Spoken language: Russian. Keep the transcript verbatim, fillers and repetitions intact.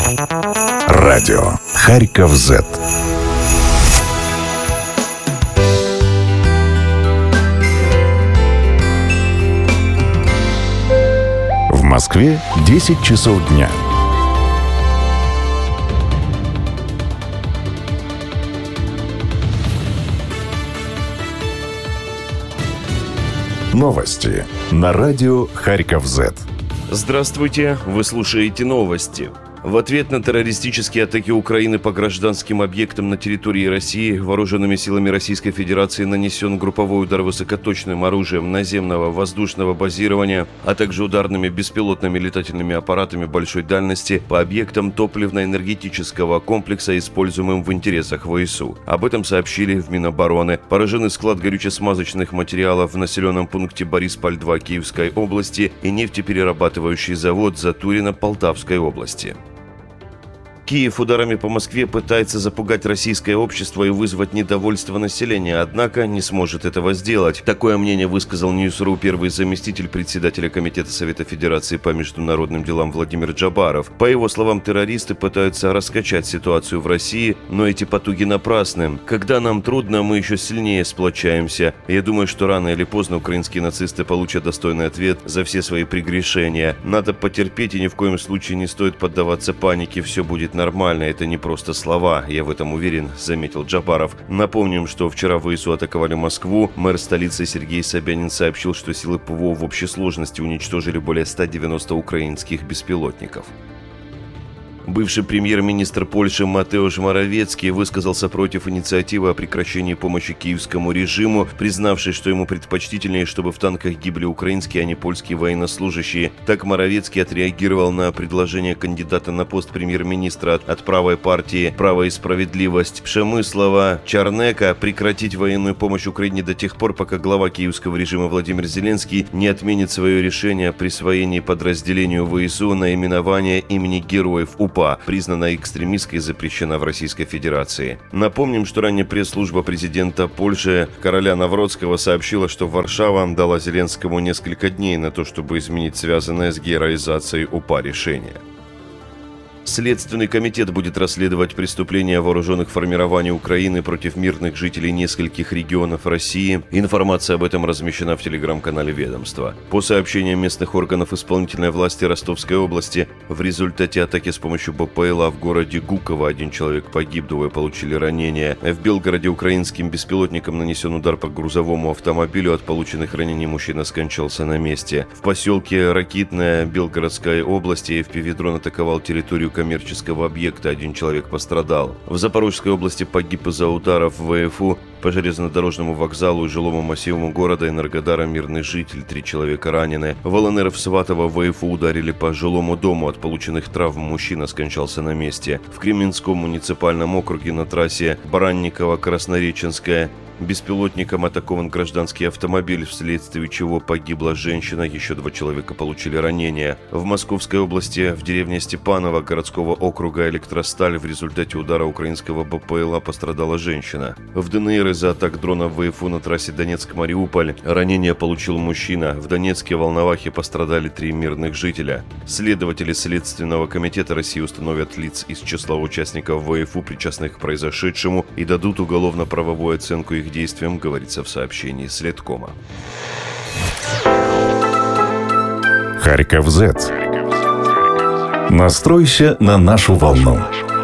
Радио Харьков Зет. В Москве десять часов дня. Новости на радио Харьков Зет. Здравствуйте, вы слушаете новости. В ответ на террористические атаки Украины по гражданским объектам на территории России вооруженными силами Российской Федерации нанесен групповой удар высокоточным оружием наземного воздушного базирования, а также ударными беспилотными летательными аппаратами большой дальности по объектам топливно-энергетического комплекса, используемым в интересах ВСУ. Об этом сообщили в Минобороны. Поражены склад горюче-смазочных материалов в населенном пункте Борисполь-два Киевской области и нефтеперерабатывающий завод Затурино Полтавской области. Киев ударами по Москве пытается запугать российское общество и вызвать недовольство населения, однако не сможет этого сделать. Такое мнение высказал Ньюс.ру первый заместитель председателя Комитета Совета Федерации по международным делам Владимир Джабаров. По его словам, террористы пытаются раскачать ситуацию в России, но эти потуги напрасны. Когда нам трудно, мы еще сильнее сплочаемся. Я думаю, что рано или поздно украинские нацисты получат достойный ответ за все свои прегрешения. Надо потерпеть и ни в коем случае не стоит поддаваться панике, все будет нормально, это не просто слова, я в этом уверен, заметил Джабаров. Напомним, что вчера ВСУ атаковали Москву. Мэр столицы Сергей Собянин сообщил, что силы ПВО в общей сложности уничтожили более ста девяноста украинских беспилотников. Бывший премьер-министр Польши Матеуш Моровецкий высказался против инициативы о прекращении помощи киевскому режиму, признавший, что ему предпочтительнее, чтобы в танках гибли украинские, а не польские военнослужащие. Так Моровецкий отреагировал на предложение кандидата на пост премьер-министра от, от правой партии «Право и справедливость» Пшемыслова Чарнека прекратить военную помощь Украине до тех пор, пока глава киевского режима Владимир Зеленский не отменит свое решение о присвоении подразделению ВСУ наименования имени героев УПА, признана экстремистской и запрещена в Российской Федерации. Напомним, что ранее пресс-служба президента Польши Кароля Навроцкого сообщила, что Варшава дала Зеленскому несколько дней на то, чтобы изменить связанное с героизацией УПА решение. Следственный комитет будет расследовать преступления вооруженных формирований Украины против мирных жителей нескольких регионов России. Информация об этом размещена в телеграм-канале ведомства. По сообщениям местных органов исполнительной власти Ростовской области, в результате атаки с помощью БПЛА в городе Гуково один человек погиб, двое получили ранения. В Белгороде украинским беспилотником нанесен удар по грузовому автомобилю. От полученных ранений мужчина скончался на месте. В поселке Ракитная Белгородской области эф пи ви-дрон атаковал территорию коммерческого объекта, один человек пострадал. В Запорожской области погиб из-за ударов в ВФУ по железнодорожному вокзалу и жилому массиву города Энергодара мирный житель, три человека ранены. В ЛНР в Сватово ВФУ ударили по жилому дому, от полученных травм мужчина скончался на месте. В Кременском муниципальном округе на трассе Баранниково-Краснореченская беспилотником атакован гражданский автомобиль, вследствие чего погибла женщина, еще два человека получили ранения. В Московской области в деревне Степаново городского округа Электросталь в результате удара украинского БПЛА пострадала женщина. В ДНР из-за атак дрона ВФУ на трассе Донецк-Мариуполь ранение получил мужчина. В Донецке Волновахе пострадали три мирных жителя. Следователи Следственного комитета России установят лиц из числа участников ВФУ, причастных к произошедшему, и дадут уголовно-правовую оценку их действиям, говорится в сообщении Следкома. Харьков Зет. Настройся на нашу волну.